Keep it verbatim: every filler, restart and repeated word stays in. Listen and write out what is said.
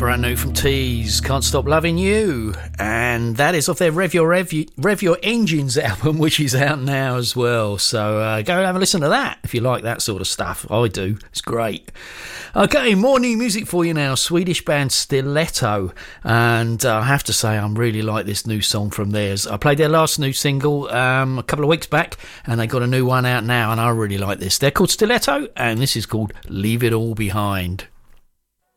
brand new from Tease, Can't Stop Loving You, and that is off their Rev Your, Rev, Rev Your Engines album, which is out now as well, so uh, go and have a listen to that if you like that sort of stuff. I do, it's great. Okay, more new music for you now. Swedish band Stiletto, and uh, I have to say I really like this new song from theirs. I played their last new single um, a couple of weeks back, and they got a new one out now, and I really like this. They're called Stiletto, and this is called Leave It All Behind.